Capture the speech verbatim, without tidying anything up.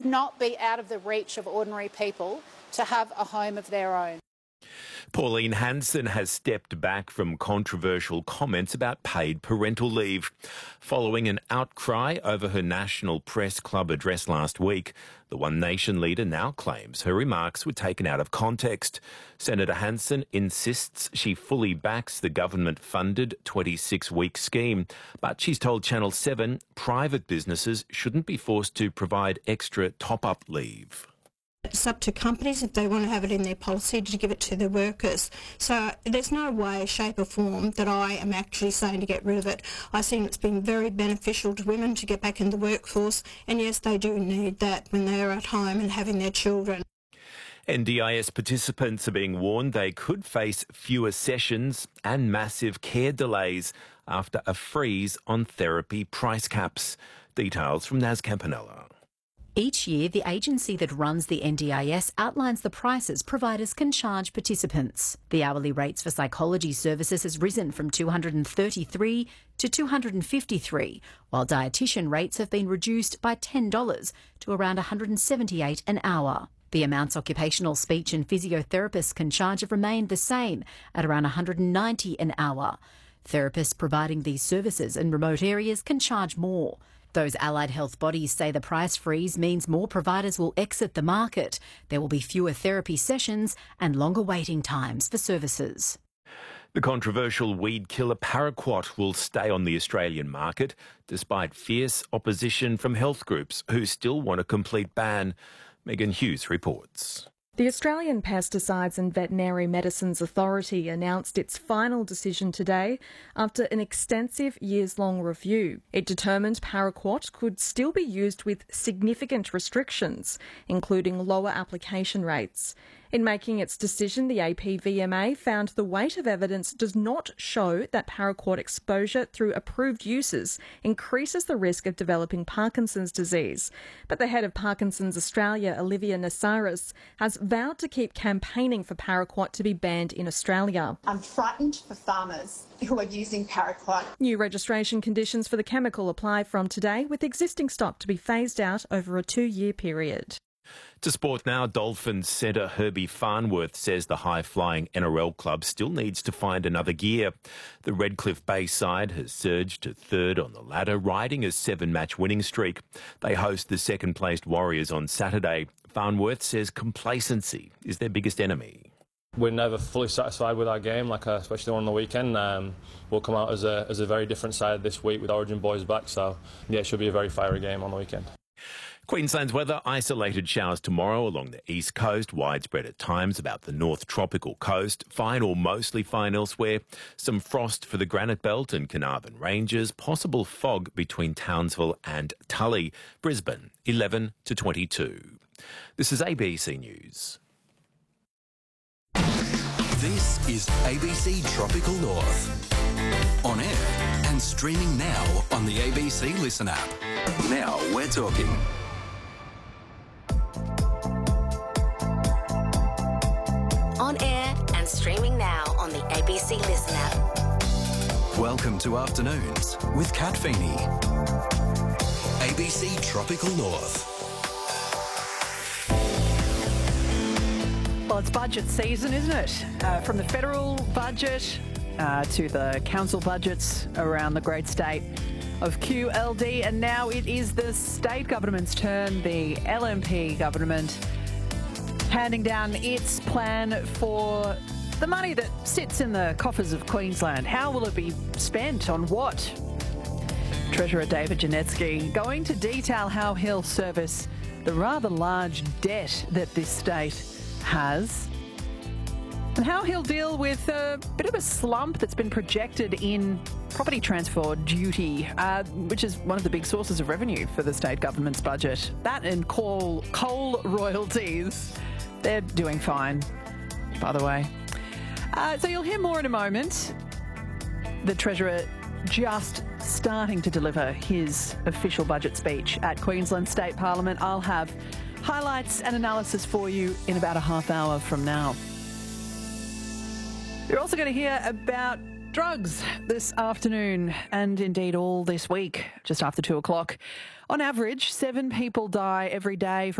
not be out of the reach of ordinary people to have a home of their own. Pauline Hanson has stepped back from controversial comments about paid parental leave. Following an outcry over her National Press Club address last week, the One Nation leader now claims her remarks were taken out of context. Senator Hanson insists she fully backs the government-funded twenty-six week scheme, but she's told Channel seven private businesses shouldn't be forced to provide extra top-up leave. It's up to companies if they want to have it in their policy to give it to their workers. So there's no way, shape or form that I am actually saying to get rid of it. I think it's been very beneficial to women to get back in the workforce, and yes, they do need that when they are at home and having their children. N D I S participants are being warned they could face fewer sessions and massive care delays after a freeze on therapy price caps. Details from Naz Campanella. Each year, the agency that runs the N D I S outlines the prices providers can charge participants. The hourly rates for psychology services has risen from two hundred thirty-three dollars to two hundred fifty-three dollars, while dietitian rates have been reduced by ten dollars to around one hundred seventy-eight dollars an hour. The amounts occupational speech and physiotherapists can charge have remained the same at around one hundred ninety dollars an hour. Therapists providing these services in remote areas can charge more. Those allied health bodies say the price freeze means more providers will exit the market. There will be fewer therapy sessions and longer waiting times for services. The controversial weed killer paraquat will stay on the Australian market despite fierce opposition from health groups who still want a complete ban. Megan Hughes reports. The Australian Pesticides and Veterinary Medicines Authority announced its final decision today after an extensive years-long review. It determined paraquat could still be used with significant restrictions, including lower application rates. In making its decision, the A P V M A found the weight of evidence does not show that paraquat exposure through approved uses increases the risk of developing Parkinson's disease. But the head of Parkinson's Australia, Olivia Nasaris, has vowed to keep campaigning for paraquat to be banned in Australia. I'm frightened for farmers who are using paraquat. New registration conditions for the chemical apply from today, with existing stock to be phased out over a two-year period. To sport now, Dolphins centre Herbie Farnworth says the high-flying N R L club still needs to find another gear. The Redcliffe Bay side has surged to third on the ladder, riding a seven-match winning streak. They host the second-placed Warriors on Saturday. Farnworth says complacency is their biggest enemy. We're never fully satisfied with our game, like uh, especially on the weekend. Um, we'll come out as a, as a very different side this week with Origin boys back, so yeah, it should be a very fiery game on the weekend. Queensland's weather, isolated showers tomorrow along the east coast, widespread at times about the north tropical coast, fine or mostly fine elsewhere, some frost for the Granite Belt and Carnarvon Ranges, possible fog between Townsville and Tully, Brisbane, eleven to twenty-two. This is A B C News. This is A B C Tropical North. On air and streaming now on the A B C Listen app. Now we're talking. On air and streaming now on the A B C Listen app. Welcome to Afternoons with Kat Feeney. A B C Tropical North. Well, it's budget season, isn't it? Uh, from the federal budget uh, to the council budgets around the great state of Q L D, and now it is the state government's turn, the L N P government, handing down its plan for the money that sits in the coffers of Queensland. How will it be spent? On what? Treasurer David Janetsky going to detail how he'll service the rather large debt that this state has, and how he'll deal with a bit of a slump that's been projected in property transfer duty, uh, which is one of the big sources of revenue for the state government's budget. That and coal, coal royalties. They're doing fine, by the way. Uh, so you'll hear more in a moment. The Treasurer just starting to deliver his official budget speech at Queensland State Parliament. I'll have highlights and analysis for you in about a half hour from now. You're also going to hear about drugs this afternoon and indeed all this week, just after two o'clock. On average, seven people die every day from